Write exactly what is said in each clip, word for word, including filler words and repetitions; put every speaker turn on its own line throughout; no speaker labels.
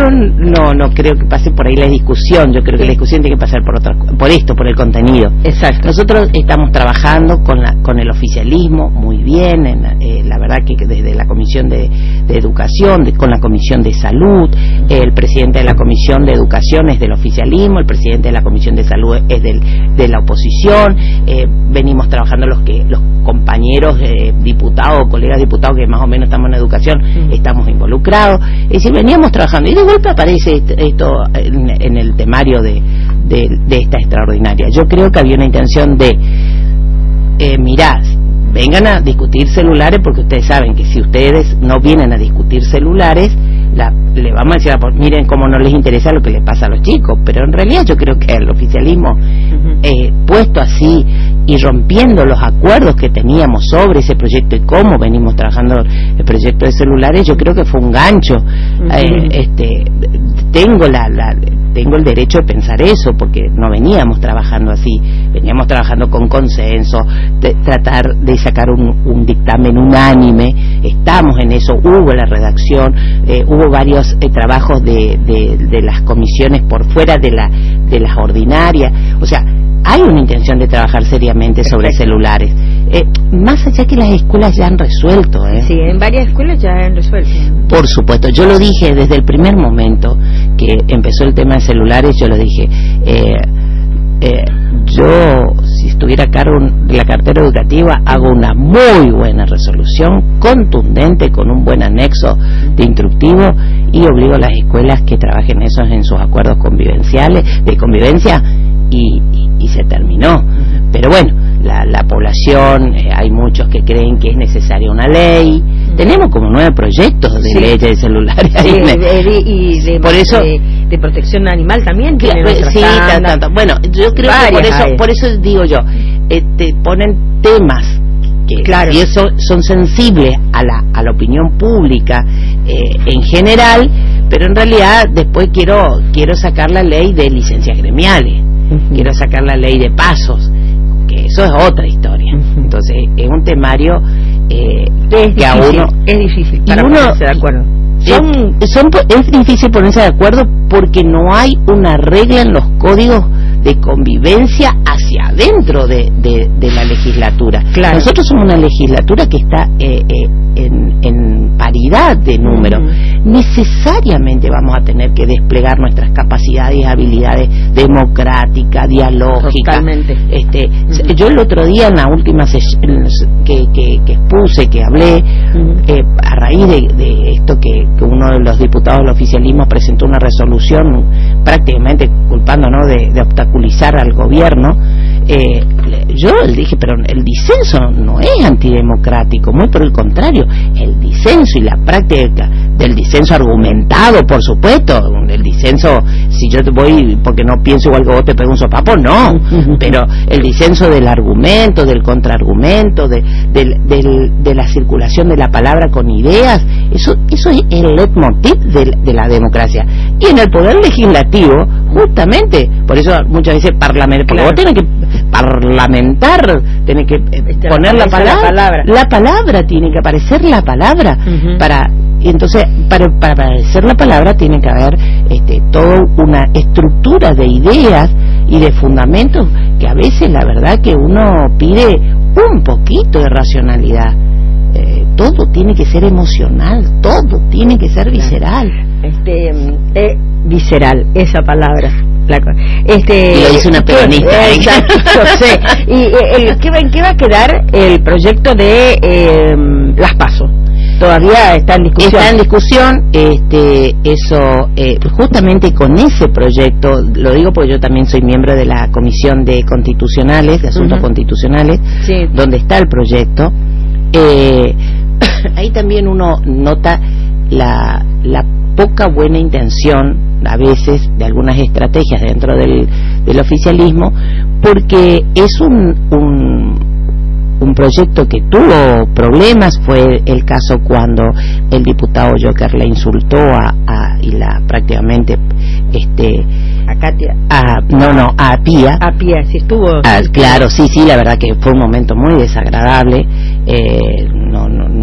yo no no creo que pase por ahí la discusión. Yo creo que la discusión tiene que pasar por otra, por esto, por el contenido.
Exacto.
Nosotros estamos trabajando con la, con el oficialismo muy bien, en, eh, la verdad que desde la Comisión de, de Educación, de, con la Comisión de Salud, eh, el presidente de la Comisión de Educación es del oficialismo, el presidente de la Comisión de Salud es del, de la oposición, eh, venimos trabajando los que los compañeros eh, diputados, colegas diputados que más o menos estamos en educación, mm. estamos involucrados, es decir, veníamos trabajando y de golpe aparece esto en, en el temario de, de, de esta extraordinaria. Yo creo que había una intención de eh, mirad, vengan a discutir celulares, porque ustedes saben que si ustedes no vienen a discutir celulares, la, le vamos a decir, miren cómo no les interesa lo que les pasa a los chicos, pero en realidad yo creo que el oficialismo uh-huh. eh, puesto así y rompiendo los acuerdos que teníamos sobre ese proyecto y cómo venimos trabajando el proyecto de celulares, yo creo que fue un gancho. Uh-huh. eh, este tengo la, la tengo el derecho de pensar eso, porque no veníamos trabajando así, veníamos trabajando con consenso, de, tratar de sacar un, un dictamen unánime, estamos en eso, hubo la redacción, eh, hubo varios eh, trabajos de, de, de las comisiones por fuera de la de las ordinarias, o sea, hay una intención de trabajar seriamente sobre Perfecto. celulares, eh, más allá que las escuelas ya han resuelto, ¿eh?
Sí, en varias escuelas ya han resuelto.
Por supuesto, yo lo dije desde el primer momento que empezó el tema de celulares, yo lo dije, eh, eh, yo si estuviera a cargo de la cartera educativa hago una muy buena resolución, contundente, con un buen anexo de instructivo, y obligo a las escuelas que trabajen eso en sus acuerdos convivenciales, de convivencia, y, y, y se terminó. Pero bueno, la, la población, eh, hay muchos que creen que es necesaria una ley. Tenemos como nueve proyectos de sí. leyes de celulares.
Sí, de, de, y de,
por eso,
de, de protección animal también.
Claro, sí, tanto. Bueno, yo creo que por eso, por eso digo yo, eh, te ponen temas que claro. y eso son sensibles a la a la opinión pública eh, en general, pero en realidad después quiero quiero sacar la ley de licencias gremiales, uh-huh. quiero sacar la ley de pasos, que eso es otra historia. Uh-huh. Entonces es un temario eh,
es que
a uno
es difícil para
uno,
ponerse de acuerdo.
Son, son, es difícil ponerse de acuerdo porque no hay una regla en los códigos de convivencia hacia adentro de, de, de la legislatura. Claro. Nosotros somos una legislatura que está eh, eh, en, en paridad de número. Uh-huh. Necesariamente vamos a tener que desplegar nuestras capacidades y habilidades democráticas, dialógicas.
Totalmente.
Este, uh-huh. Yo el otro día en la última sesión que, que, que expuse, que hablé, uh-huh. eh, a raíz de, de esto que, que uno de los diputados del oficialismo presentó una resolución prácticamente culpando, ¿no?, de, de obstaculizar al gobierno, eh, yo le dije, pero el disenso no es antidemocrático, muy por el contrario, el disenso y la práctica del disenso argumentado, por supuesto, el disenso, si yo te voy porque no pienso igual que vos te pego un sopapo, no, pero el disenso del argumento, del contraargumento, de, de, de, de la circulación de la palabra con ideas, eso, eso es el leitmotiv de, de la democracia. Y en el poder legislativo, justamente, por eso muchas veces parlamentar, porque claro. vos tenés que parlamentar, tenés que este, poner la palabra, la palabra, la palabra, tiene que aparecer la palabra, uh-huh. para, y entonces, para, para aparecer la palabra tiene que haber este, toda una estructura de ideas y de fundamentos que a veces la verdad que uno pide un poquito de racionalidad. Eh, todo tiene que ser emocional, todo tiene que ser visceral.
Este, eh, visceral, esa palabra. La, este,
y lo dice una peronista.
Eh, exacto, sé. Y eh, el, ¿qué, va, ¿qué va a quedar el proyecto de eh, las PASO? Todavía está en discusión.
Está en discusión, este, eso, eh, justamente con ese proyecto, lo digo porque yo también soy miembro de la Comisión de Constitucionales, de Asuntos uh-huh. Constitucionales, sí. donde está el proyecto. Eh, ahí también uno nota la, la poca buena intención a veces de algunas estrategias dentro del, del oficialismo, porque es un, un un proyecto que tuvo problemas. Fue el caso cuando el diputado Joker le insultó a, a y la prácticamente este
a Katia
a, no no a Pía
a Pía sí estuvo
a, claro sí sí la verdad que fue un momento muy desagradable. eh, no no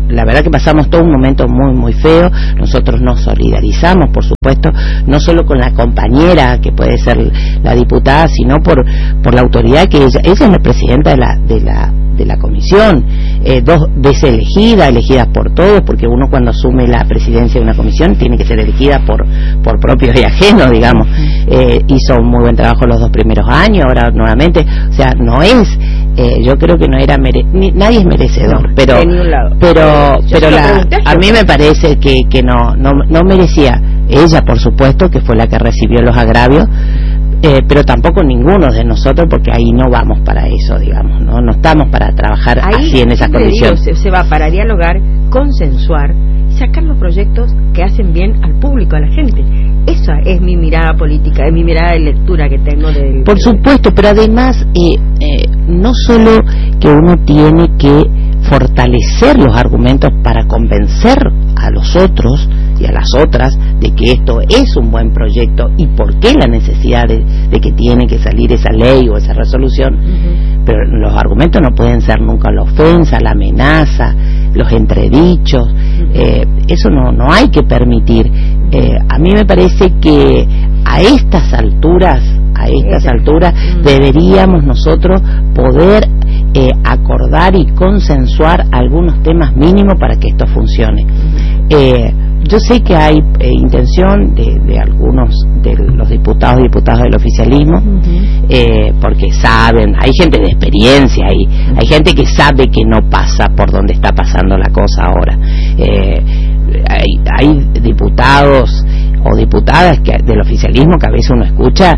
la verdad que pasamos todo un momento muy muy feo. Nosotros nos solidarizamos, por supuesto, no solo con la compañera que puede ser la diputada, sino por por la autoridad que ella ella es la presidenta de la de la de la comisión, eh, dos veces elegida, elegida por todos, porque uno cuando asume la presidencia de una comisión tiene que ser elegida por por propios y ajenos, digamos. Eh, hizo un muy buen trabajo los dos primeros años, ahora nuevamente, o sea, no es, eh, yo creo que no era mere ni, nadie es merecedor,
no,
pero pero
yo
pero la, a mí me parece que que no no no merecía ella, por supuesto, que fue la que recibió los agravios. Eh, pero tampoco ninguno de nosotros, porque ahí no vamos para eso, digamos, no no estamos para trabajar ahí, así en esas condiciones.
Digo, se, se va para dialogar, consensuar, sacar los proyectos que hacen bien al público, a la gente. Esa es mi mirada política, es mi mirada de lectura que tengo del...
Por supuesto, pero además eh, eh, no solo que uno tiene que fortalecer los argumentos para convencer a los otros y a las otras de que esto es un buen proyecto y por qué la necesidad de, de que tiene que salir esa ley o esa resolución, uh-huh. Pero los argumentos no pueden ser nunca la ofensa, la amenaza, los entredichos, uh-huh. eh, eso no no hay que permitir. Eh, a mí me parece que a estas alturas, a estas uh-huh. alturas uh-huh. deberíamos nosotros poder eh, acordar y consensuar algunos temas mínimos para que esto funcione. Uh-huh. Eh, Yo sé que hay eh, intención de, de algunos de los diputados y diputadas del oficialismo, uh-huh. eh, porque saben, hay gente de experiencia, hay, uh-huh. hay gente que sabe que no pasa por donde está pasando la cosa ahora. Eh, hay, hay diputados o diputadas que, del oficialismo que a veces uno escucha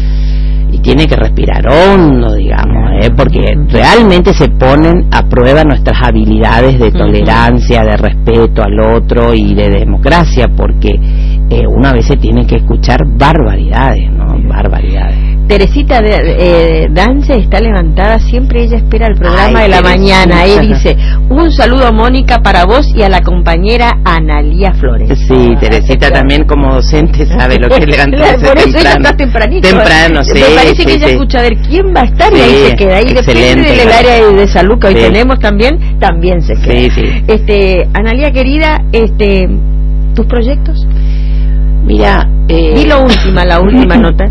y tiene que respirar hondo, digamos, ¿eh? Porque realmente se ponen a prueba nuestras habilidades de tolerancia, de respeto al otro y de democracia, porque eh, uno a veces tiene que escuchar barbaridades, ¿no? Barbaridades.
Teresita de, eh, Dance está levantada, siempre ella espera el programa Ay, de la Teresita. Mañana. Ella dice, un saludo, Mónica, para vos y a la compañera Analía Flores.
Sí, ah, Teresita claro. También como docente sabe lo que es levantarse
Por eso
temprano.
ella está tempranito.
Temprano, sí.
Me parece
sí,
que ella
sí.
escucha a ver quién va a estar
sí,
y ahí se queda. Ahí depende del área de, de salud que hoy sí. tenemos también, también se queda.
Sí, sí.
Este, Analía querida, este, ¿tus proyectos?
Mira, eh...
di lo última, la última nota.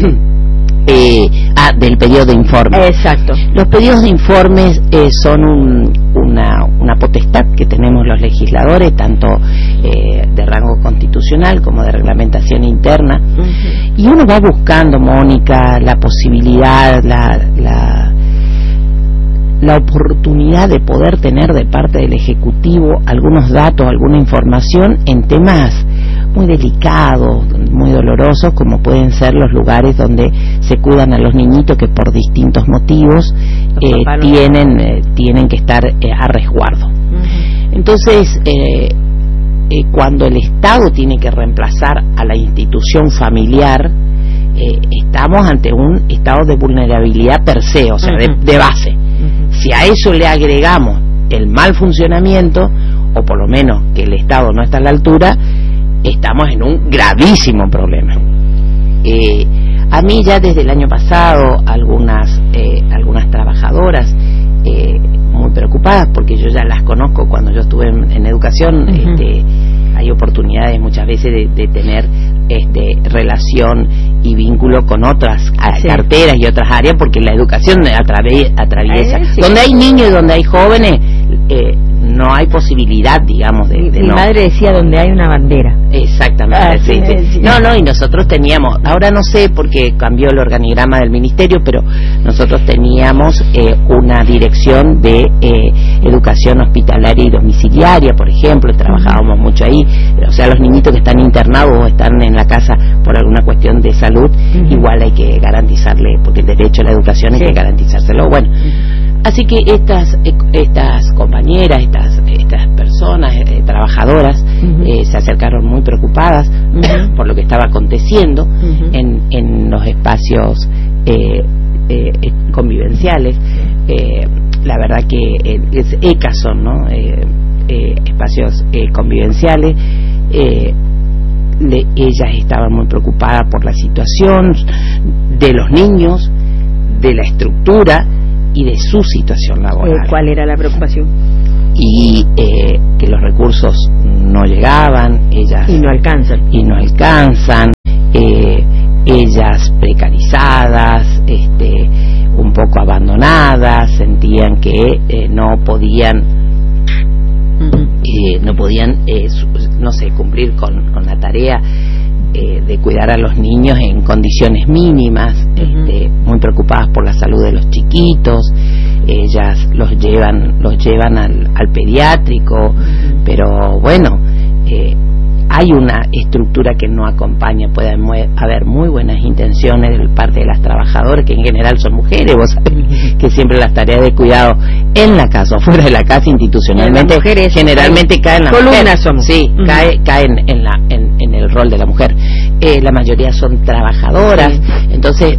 Eh, ah, del pedido de informes.
Exacto.
Los pedidos de informes eh, son un, una, una potestad que tenemos los legisladores, tanto eh, de rango constitucional como de reglamentación interna, uh-huh. y uno va buscando, Mónica, la posibilidad, la, la, la oportunidad de poder tener de parte del Ejecutivo algunos datos, alguna información en temas muy delicados, muy dolorosos, como pueden ser los lugares donde se cuidan a los niñitos que por distintos motivos eh, tienen eh, tienen que estar eh, a resguardo. Uh-huh. Entonces, eh, eh, cuando el Estado tiene que reemplazar a la institución familiar, eh, estamos ante un estado de vulnerabilidad per se, o sea, uh-huh. de, de base. Uh-huh. Si a eso le agregamos el mal funcionamiento, o por lo menos que el Estado no está a la altura, estamos en un gravísimo problema. Eh, a mí ya desde el año pasado algunas eh, algunas trabajadoras eh, muy preocupadas, porque yo ya las conozco cuando yo estuve en, en educación, uh-huh. este, hay oportunidades muchas veces de, de tener este relación y vínculo con otras sí. carteras y otras áreas, porque la educación atraviesa, atraviesa. Eh, sí. Donde hay niños y donde hay jóvenes, eh, no hay posibilidad, digamos, de, de
mi
no.
madre decía donde hay una bandera.
Exactamente, ah, sí, sí. Sí. No, no, y nosotros teníamos, ahora no sé porque cambió el organigrama del ministerio, pero nosotros teníamos eh, una dirección de eh, educación hospitalaria y domiciliaria, por ejemplo, trabajábamos uh-huh. mucho ahí, o sea, los niñitos que están internados o están en la casa por alguna cuestión de salud, uh-huh. igual hay que garantizarle, porque el derecho a la educación sí. hay que garantizárselo, bueno. Uh-huh. Así que estas estas compañeras, estas estas personas eh, trabajadoras uh-huh. eh, se acercaron muy preocupadas uh-huh. por lo que estaba aconteciendo uh-huh. en en los espacios eh, eh, convivenciales. Eh, la verdad que eh, es E C A son, ¿no? Eh, eh, espacios eh, convivenciales. Eh, le, ellas estaban muy preocupadas por la situación de los niños, de la estructura y de su situación laboral.
¿Cuál era la preocupación?
y eh, que los recursos no llegaban, ellas
y no alcanzan,
y no alcanzan eh, ellas precarizadas, este, un poco abandonadas, sentían que eh, no podían uh-huh. eh, no podían eh, su, no sé cumplir con, con la tarea eh, de cuidar a los niños en condiciones mínimas, uh-huh. este, muy preocupadas por la salud de los chiquitos. Ellas los llevan los llevan al, al pediátrico, uh-huh. pero bueno, eh, hay una estructura que no acompaña. Puede haber muy buenas intenciones de parte de las trabajadoras, que en general son mujeres, vos sabés, uh-huh. que siempre las tareas de cuidado en la casa o fuera de la casa institucionalmente
mujeres,
generalmente caen en la mujer.
Somos.
Sí, uh-huh. cae, cae en, en, la, en, en el rol de la mujer. Eh, la mayoría son trabajadoras, uh-huh. entonces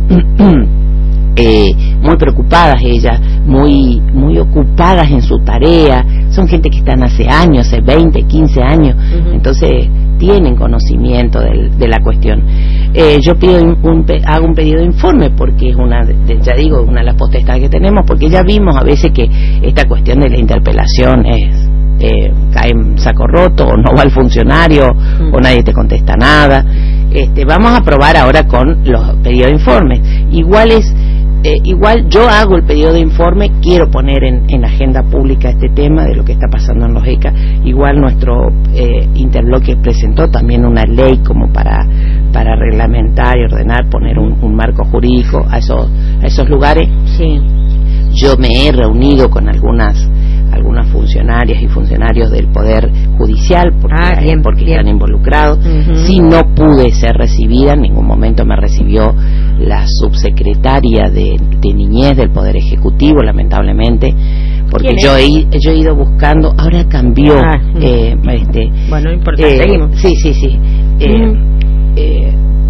Eh, muy preocupadas ellas, muy muy ocupadas en su tarea, son gente que están hace años, hace veinte, quince años, uh-huh. entonces tienen conocimiento del, de la cuestión. Eh, yo pido un, un, hago un pedido de informe porque es una, de, ya digo, una de las potestades que tenemos, porque ya vimos a veces que esta cuestión de la interpelación es eh, cae en saco roto, o no va el funcionario, uh-huh. o nadie te contesta nada. Este, vamos a probar ahora con los pedidos de informes. Igual es Eh, igual yo hago el pedido de informe, quiero poner en, en la agenda pública este tema de lo que está pasando en los E C A. Igual nuestro eh, interbloque presentó también una ley como para para reglamentar y ordenar, poner un, un marco jurídico a esos a esos lugares.
Sí.
Yo me he reunido con algunas algunas funcionarias y funcionarios del Poder Judicial porque,
ah, bien,
porque
bien.
están involucrados. Uh-huh. Si no pude ser recibida, en ningún momento me recibió la subsecretaria de, de Niñez del Poder Ejecutivo, lamentablemente, porque yo he, yo he ido buscando, ahora cambió. Ah, eh, este,
bueno, no importa, eh, seguimos.
Sí, sí, sí. Eh, uh-huh. eh,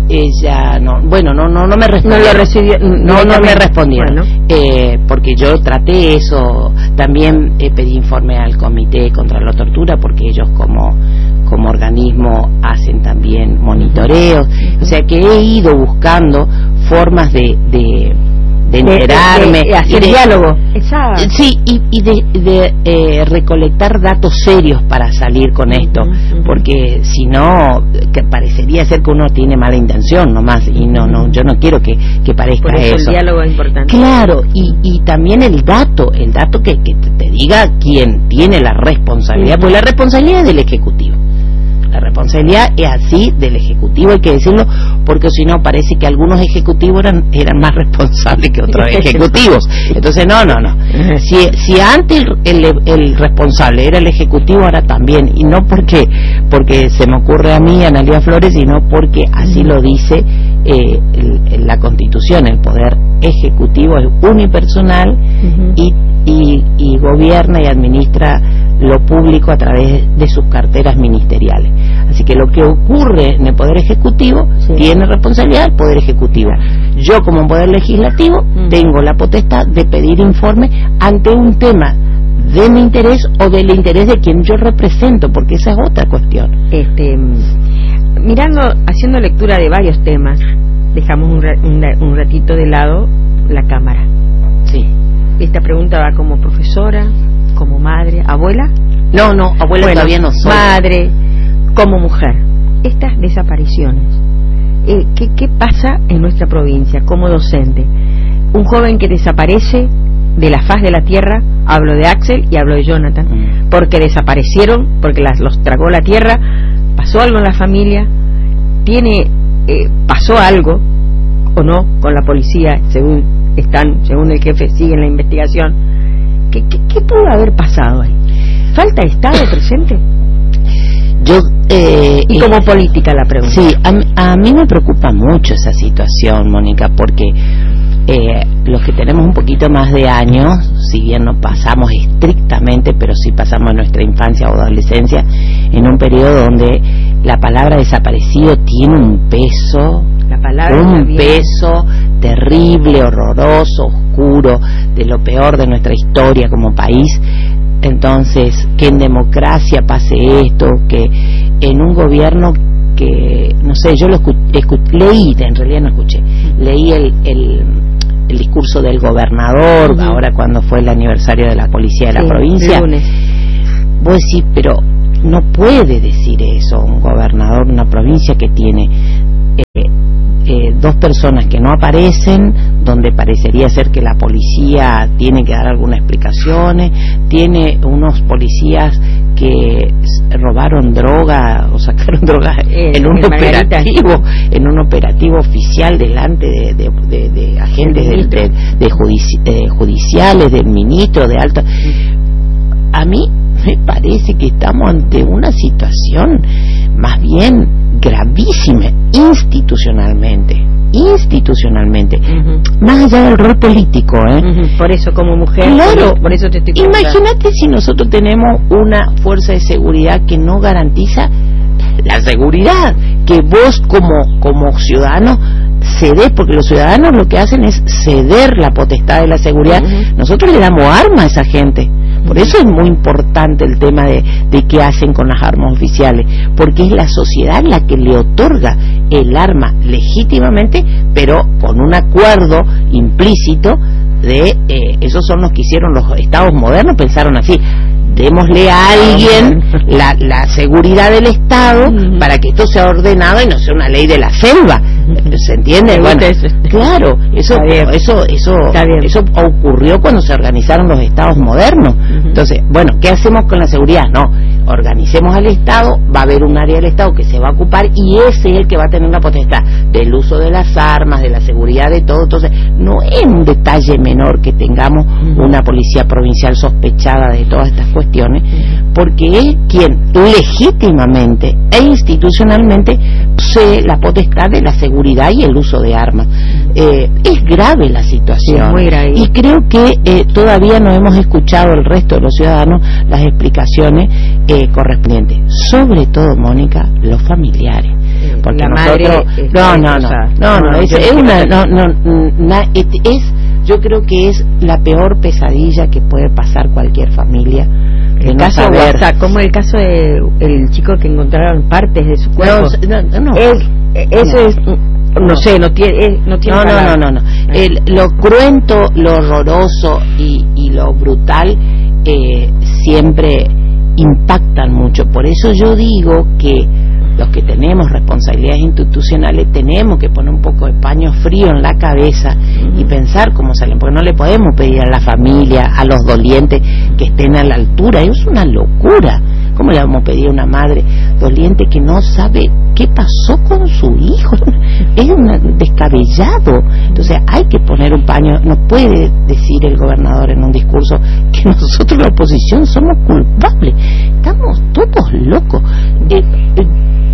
ella no, bueno, no no no me respondió,
no lo recibió,
no no me respondieron,
bueno.
eh, porque yo traté eso, también eh, pedí informe al Comité contra la Tortura, porque ellos como como organismo hacen también monitoreos, uh-huh. o sea que he ido buscando formas de de de enterarme,
de, de, de hacer
y de,
diálogo, Exacto.
sí, y, y de, de eh, recolectar datos serios para salir con esto, uh-huh. porque si no, que parecería ser que uno tiene mala intención nomás, y no, no, yo no quiero que, que parezca
Por eso.
eso.
El diálogo es importante.
Claro, y, y también el dato, el dato que, que te diga quién tiene la responsabilidad, uh-huh. pues la responsabilidad es del Ejecutivo. La responsabilidad es así del Ejecutivo, hay que decirlo, porque si no parece que algunos ejecutivos eran eran más responsables que otros ejecutivos. Entonces no, no, no. Si, si antes el, el, el responsable era el Ejecutivo, ahora también, y no porque porque se me ocurre a mí, Analía Flores, sino porque así lo dice eh, el, la Constitución. El poder ejecutivo es unipersonal, uh-huh. y, y, y gobierna y administra lo público a través de sus carteras ministeriales. Así que lo que ocurre en el Poder Ejecutivo, sí. tiene responsabilidad el Poder Ejecutivo. Yo, como un Poder Legislativo, mm. tengo la potestad de pedir informe ante un tema de mi interés o del interés de quien yo represento, porque esa es otra cuestión.
Este, mirando, haciendo lectura de varios temas, dejamos un, un, un ratito de lado la Cámara.
Sí.
Esta pregunta va como profesora, como madre, abuela.
No, no, abuela, bueno, todavía no soy.
Madre, como mujer. Estas desapariciones, eh, ¿qué, ¿qué pasa en nuestra provincia como docente? Un joven que desaparece de la faz de la tierra, hablo de Axel y hablo de Jonathan, mm. porque desaparecieron, porque las, los tragó la tierra, pasó algo en la familia, tiene, eh, pasó algo o no con la policía, según están, según el jefe, siguen la investigación. ¿Qué, qué, qué pudo haber pasado ahí? ¿Falta Estado presente?
Yo eh,
y como eh, política la pregunta.
Sí, a, a mí me preocupa mucho esa situación, Mónica, porque eh, los que tenemos un poquito más de años, si bien no pasamos estrictamente, pero sí pasamos nuestra infancia o adolescencia en un periodo donde la palabra desaparecido tiene un peso,
la palabra
un peso terrible, horroroso, oscuro, de lo peor de nuestra historia como país. Entonces, que en democracia pase esto, que en un gobierno que, no sé, yo lo escu escu leí, en realidad no escuché, leí el, el, el discurso del gobernador, uh-huh. ahora cuando fue el aniversario de la policía de sí, la provincia, vos decís, pero no puede decir eso un gobernador de una provincia que tiene eh, eh, dos personas que no aparecen, donde parecería ser que la policía tiene que dar algunas explicaciones, tiene unos policías que robaron droga o sacaron droga en, en un operativo, en un operativo oficial delante de, de, de, de agentes de, de, de, judici, de judiciales, del ministro, de alto. A mí me parece que estamos ante una situación más bien gravísima institucionalmente, institucionalmente, uh-huh. más allá del rol político, ¿eh?
Uh-huh. Por eso como mujer,
claro,
por eso te estoy preguntando.
Imagínate si nosotros tenemos una fuerza de seguridad que no garantiza la seguridad, que vos como como ciudadano cedés, porque los ciudadanos lo que hacen es ceder la potestad de la seguridad. Uh-huh. Nosotros le damos armas a esa gente. Por eso es muy importante el tema de, de qué hacen con las armas oficiales, porque es la sociedad la que le otorga el arma legítimamente, pero con un acuerdo implícito de, eh, esos son los que hicieron los estados modernos, pensaron así, démosle a alguien la, la seguridad del Estado uh-huh. para que esto sea ordenado y no sea una ley de la selva. ¿Se entiende? Bueno, claro, eso eso eso eso ocurrió cuando se organizaron los estados modernos. Uh-huh. Entonces, bueno, ¿qué hacemos con la seguridad? No, organicemos al Estado, va a haber un área del Estado que se va a ocupar y ese es el que va a tener la potestad del uso de las armas, de la seguridad de todo. Entonces, no es un detalle menor que tengamos uh-huh. una policía provincial sospechada de todas estas cuestiones, uh-huh. porque es quien legítimamente e institucionalmente posee la potestad de la seguridad y el uso de armas. Eh, es grave la situación,
sí, muy grave.
Y creo que eh, todavía no hemos escuchado el resto de los ciudadanos las explicaciones eh, correspondientes, sobre todo, Mónica, los familiares, porque
la
nosotros
madre
no no no no no es, es una no no na, es, es yo creo que es la peor pesadilla que puede pasar cualquier familia.
El
no
caso
saber.
WhatsApp, como el caso de el chico que encontraron partes de su cuerpo.
No, no, no.
Es, eso
no.
es no, no sé, no tiene no tiene
No, no, no, no, no. El, lo cruento, lo horroroso y, y lo brutal eh, siempre impactan mucho. Por eso yo digo que los que tenemos responsabilidades institucionales tenemos que poner un poco de paño frío en la cabeza uh-huh. y pensar cómo salen, porque no le podemos pedir a la familia, a los dolientes que estén a la altura. Es una locura. ¿Cómo le vamos a pedir a una madre doliente que no sabe qué pasó con su hijo? Es un descabellado. Entonces hay que poner un paño. No puede decir el gobernador en un discurso que nosotros la oposición somos culpables. Estamos todos locos. Eh, eh,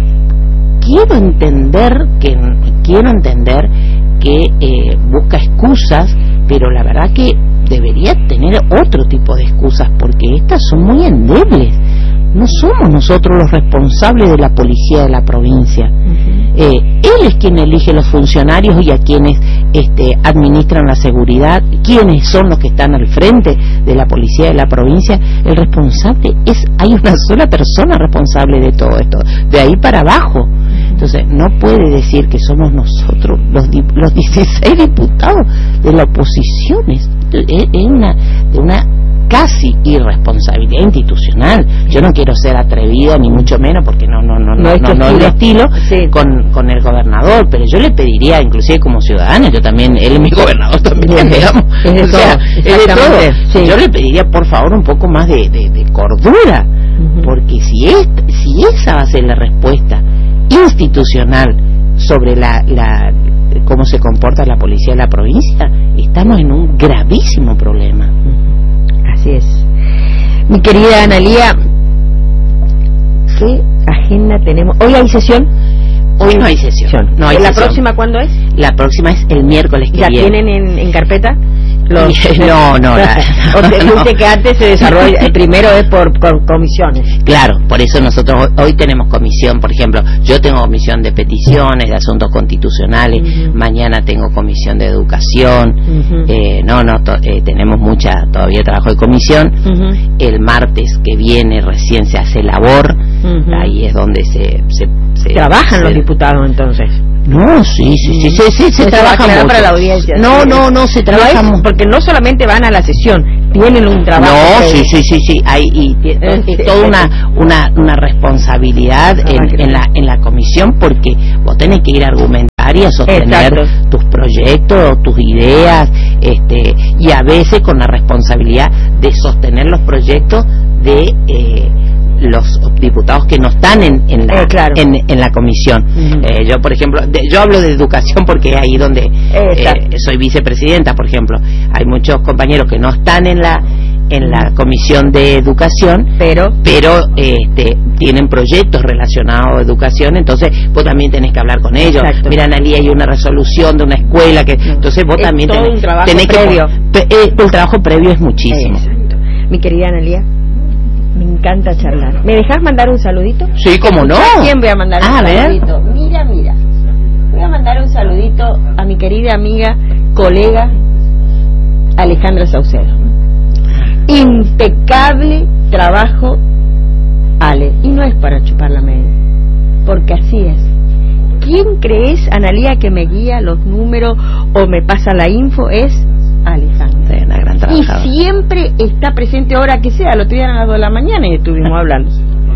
quiero entender que quiero entender que eh, busca excusas, pero la verdad que debería tener otro tipo de excusas, porque estas son muy endebles. No somos nosotros los responsables de la policía de la provincia. Uh-huh. eh, él es quien elige los funcionarios y a quienes este, administran la seguridad, quienes son los que están al frente de la policía de la provincia. El responsable es, hay una sola persona responsable de todo esto, de ahí para abajo. Entonces no puede decir que somos nosotros los, los dieciséis diputados de la oposición. Es, es una, de una casi irresponsabilidad institucional. Yo no quiero ser atrevida ni mucho menos, porque no no no no no, no es el estilo sí. con con el gobernador, pero yo le pediría, inclusive como ciudadana, yo también, él es mi gobernador también, digamos,
es de
o sea,
todo,
es de todo. Sí. Yo le pediría por favor un poco más de, de, de cordura, uh-huh. porque si es, si esa va a ser la respuesta institucional sobre la, la cómo se comporta la policía de la provincia, estamos en un gravísimo problema.
Uh-huh. Así es. Mi querida Analía, ¿qué agenda tenemos? ¿Hoy hay sesión?
Hoy no hay sesión. No hay
¿La
sesión.
próxima cuándo es?
La próxima es el miércoles que
¿Ya
viene.
tienen en, en carpeta? Los,
no, no, la,
no, o te, no. que antes se desarrolla, el primero es por, por comisiones.
Claro, por eso nosotros hoy, hoy tenemos comisión, por ejemplo, yo tengo comisión de peticiones, de asuntos constitucionales, uh-huh. mañana tengo comisión de educación, uh-huh. eh, no, no, to, eh, tenemos mucha, todavía trabajo de comisión, uh-huh. el martes que viene recién se hace labor, uh-huh. ahí es donde se... se, se
¿Trabajan
se,
los diputados entonces?
No, sí, sí, sí, sí, sí, se, se trabaja mucho.
Para la audiencia,
no,
sí.
no, no, se trabaja
no es, porque no solamente van a la sesión, tienen un trabajo.
No, sí, sí, sí, sí, hay y, y, y toda una, una una responsabilidad en, en la en la comisión, porque vos tenés que ir a argumentar y a sostener Exacto. tus proyectos, tus ideas, este, y a veces con la responsabilidad de sostener los proyectos de eh, los diputados que no están en, en, la,
eh, claro.
en, en la comisión. Uh-huh. eh, yo, por ejemplo, de, yo hablo de educación porque es ahí donde eh, soy vicepresidenta, por ejemplo. Hay muchos compañeros que no están en la en la comisión de educación, pero pero este, tienen proyectos relacionados a educación, entonces vos también tenés que hablar con ellos. Exacto. Mira, Analía, hay una resolución de una escuela que no. entonces vos es también
todo
tenés,
un trabajo
tenés
previo.
que eh, el trabajo previo es muchísimo.
Exacto. Mi querida Analía, me encanta charlar. ¿Me dejas mandar un saludito?
Sí, cómo no.
¿A quién voy a mandar
ah,
un saludito? Mira, mira. Voy a mandar un saludito a mi querida amiga, colega Alejandra Saucedo. Impecable trabajo, Ale. Y no es para chupar la media, porque así es. ¿Quién crees, Analía, que me guía los números o me pasa la info? Es Alejandra.
Sí, una gran trabajadora.
Y siempre está presente, hora que sea. Lo otro día a las dos de la mañana y estuvimos hablando.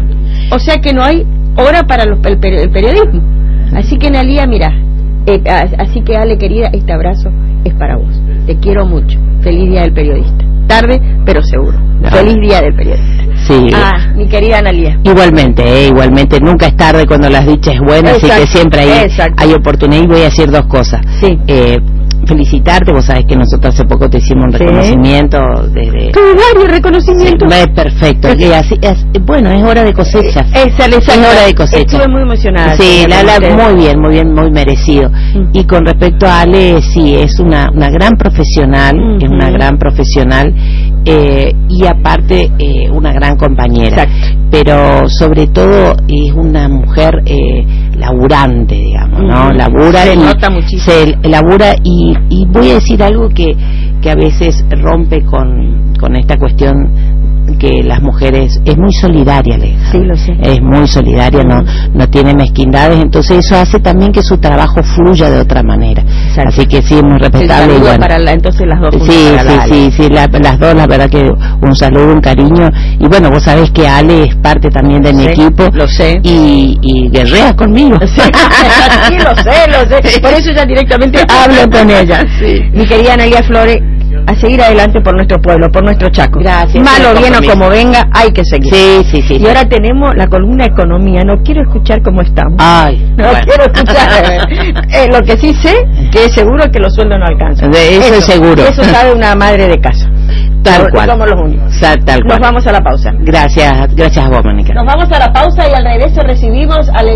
O sea que no hay hora para los, el, el periodismo. Así que, Analía, mira, eh, así que, Ale, querida, este abrazo es para vos. Te quiero mucho. Feliz Día del Periodista. Tarde, pero seguro. No. Feliz Día del Periodista.
Sí.
Ah, mi querida Analía.
Igualmente, eh, igualmente. Nunca es tarde cuando las dichas es buena, así que siempre hay, hay oportunidad. Y voy a decir dos cosas.
Sí.
Eh, felicitarte, vos sabés que nosotros hace poco te hicimos un reconocimiento ¿Sí? desde...
varios reconocimientos.
Sí, perfecto. Y así, es, bueno, es hora de cosecha.
Es, es,
es hora de cosecha.
Estuve muy emocionada.
Sí, la, la, muy bien, muy bien, muy merecido. Uh-huh. Y con respecto a Ale, sí, es una, una gran profesional, uh-huh. es una gran profesional eh, y aparte eh, una gran compañera. Exacto. Pero sobre todo es una mujer eh, laburante, digamos, ¿no? Uh-huh. Labura
se
y
nota muchísimo.
Se labura y, y voy a decir algo que, que a veces rompe con, con esta cuestión que las mujeres es muy solidaria, Aleja.
Sí, lo sé.
Es muy solidaria, uh-huh. no no tiene mezquindades, entonces eso hace también que su trabajo fluya de otra manera. Exacto. Así que sí, muy respetable.
Y bueno, para la, entonces las dos.
Sí,
para
sí,
la
sí, sí, la, las dos, la verdad que un saludo, un cariño. Y bueno, vos sabés que Ale es parte también de mi
sé,
equipo.
Lo sé.
Y, y guerrea conmigo.
Sí, sí, lo sé, lo sé. Por eso ya directamente hablo con ella. Sí. Mi querida Analía Flores, a seguir adelante por nuestro pueblo, por nuestro Chaco.
Gracias.
Malo, bien o como venga, hay que seguir.
Sí, sí, sí.
Y sí. Ahora tenemos la columna Economía. No quiero escuchar cómo estamos.
Ay.
No bueno. quiero escuchar. eh, lo que sí sé, que es seguro que los sueldos no alcanzan.
De eso, eso es seguro.
Eso sabe una madre de casa.
Tal no, cual.
Somos los únicos.
Tal, tal
Nos
cual.
vamos a la pausa.
Gracias, gracias a vos, Mónica.
Nos vamos a la pausa y al regreso recibimos al